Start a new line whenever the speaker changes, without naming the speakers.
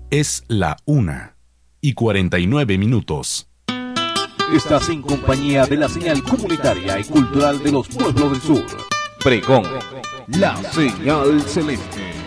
Es la 1:49.
Estás en compañía de la señal comunitaria y cultural de los pueblos del sur. Pregón, la señal celeste.